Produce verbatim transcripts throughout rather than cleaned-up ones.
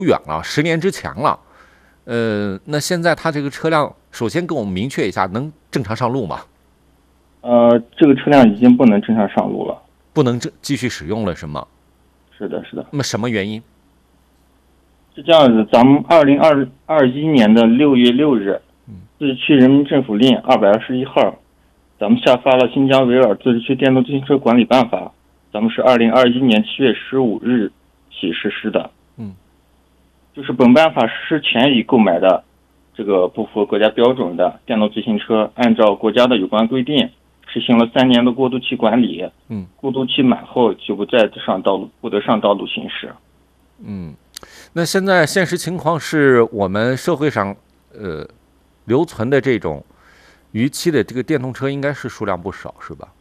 远了，十年之前了。呃，那现在它这个车辆，首先给我们明确一下，能正常上路吗？ 呃，这个车辆已经不能正常上路了。 不能正继续使用了是吗？ 是的，是的。 那么什么原因？ 是这样子，咱们二零二二一年的六月六日，自治区人民政府令二百二十一号，咱们下发了新疆维吾尔自治区电动自行车管理办法，咱们是二零二一年七月十五日起实施的。 嗯， 就是本办法实施前已购买的这个不符合国家标准的电动自行车，按照国家的有关规定，实行了三年的过渡期管理。 嗯， 过渡期满后就不再上道路，不得上道路行驶。 嗯，那现在现实情况是我们社会上呃留存的这种逾期的这个电动车应该是数量不少，是吧？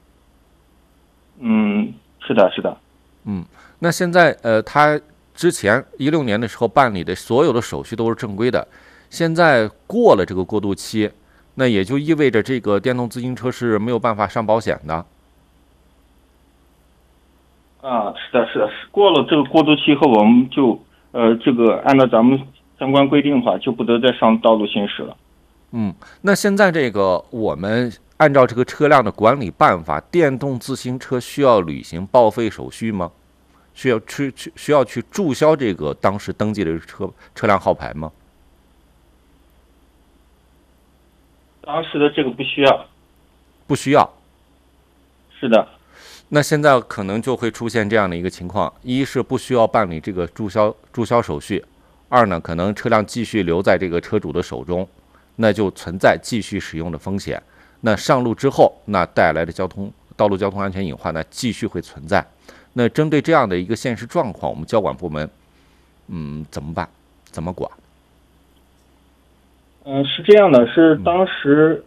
嗯，是的，是的。 嗯，那现在呃，他之前一六年的时候办理的所有的手续都是正规的，现在过了这个过渡期，那也就意味着这个电动自行车是没有办法上保险的。 啊，是的，是的，是过了这个过渡期后，我们就呃，这个按照咱们相关规定的话，就不得再上道路行驶了。 嗯，那现在这个我们按照这个车辆的管理办法，电动自行车需要履行报废手续吗？需要去去需要去注销这个当时登记的车车辆号牌吗？ 当时的这个不需要。 不需要。 是的。 那现在可能就会出现这样的一个情况：一是不需要办理这个注销注销手续；二呢，可能车辆继续留在这个车主的手中，那就存在继续使用的风险。那上路之后，那带来的交通道路交通安全隐患呢，继续会存在。那针对这样的一个现实状况，我们交管部门，嗯，怎么办？怎么管？ 嗯、呃，是这样的，是当时。嗯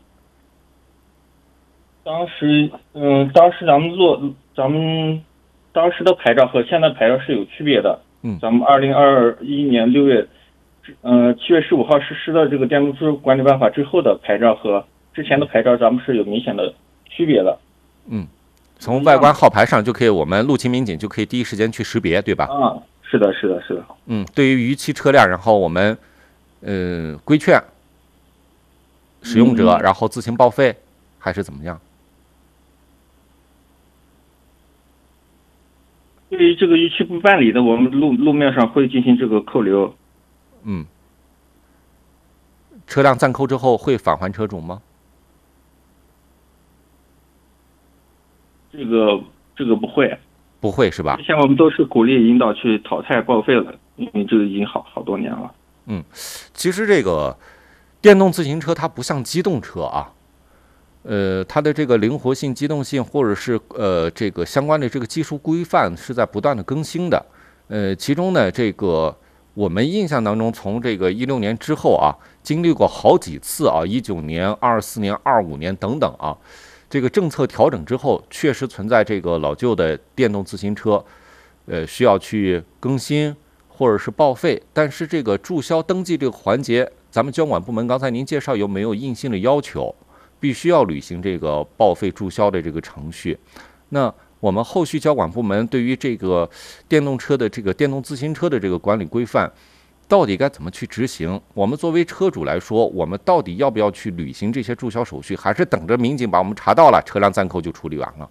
当时，嗯，当时咱们做，咱们当时的牌照和现在牌照是有区别的。 嗯， 咱们二零二一年六月，呃，七月十五号实施的这个电动车管理办法之后的牌照和之前的牌照，咱们是有明显的区别的。 嗯，从外观号牌上就可以，我们路勤民警就可以第一时间去识别，对吧？ 啊，是的，是的，是的。 嗯，对于逾期车辆，然后我们，呃，规劝使用者， 嗯、 然后自行报废，还是怎么样？ 对于这个逾期不办理的，我们路路面上会进行这个扣留。 嗯，车辆暂扣之后会返还车主吗？ 这个这个不会， 不会是吧？ 之前我们都是鼓励引导去淘汰报废了，因为这个已经好好多年了。 嗯，其实这个电动自行车它不像机动车啊。呃，它的这个灵活性、机动性，或者是呃这个相关的这个技术规范是在不断的更新的。呃，其中呢，这个我们印象当中，从这个一六年之后啊，经历过好几次啊，一九年、二四年、二五年等等啊，这个政策调整之后，确实存在这个老旧的电动自行车，呃，需要去更新或者是报废。但是这个注销登记这个环节，咱们交管部门刚才您介绍有没有硬性的要求？必须要履行这个报废注销的这个程序。那我们后续交管部门对于这个电动车的这个电动自行车的这个管理规范，到底该怎么去执行？我们作为车主来说，我们到底要不要去履行这些注销手续，还是等着民警把我们查到了，车辆暂扣就处理完了？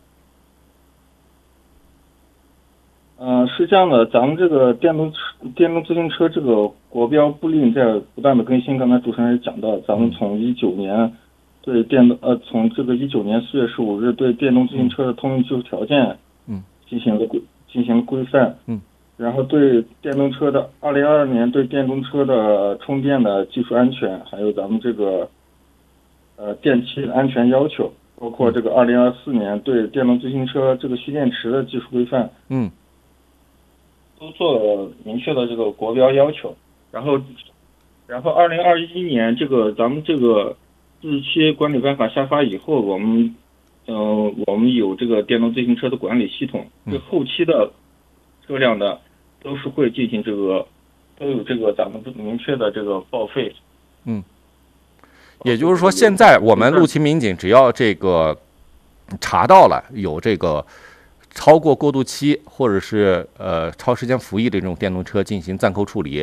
嗯、呃，是这样的，咱们这个电动车、电动自行车这个国标布令在不断的更新。刚才主持人也讲到，咱们从一九年。对电动呃，从这个一九年四月十五日对电动自行车的通用技术条件， 嗯， 进行了规进行了规范， 嗯， 然后对电动车的二零二二年对电动车的充电的技术安全，还有咱们这个呃电器安全要求，包括这个二零二四年对电动自行车这个蓄电池的技术规范， 嗯， 都做了明确的这个国标要求。然后，然后二零二一年这个咱们这个。自治区管理办法下发以后，我们，嗯、呃，我们有这个电动自行车的管理系统，对后期的车辆的都是会进行这个，都有这个咱们明确的这个报废。 嗯，也就是说，现在我们路勤民警只要这个查到了有这个超过过渡期或者是呃超时间服役的这种电动车进行暂扣处理，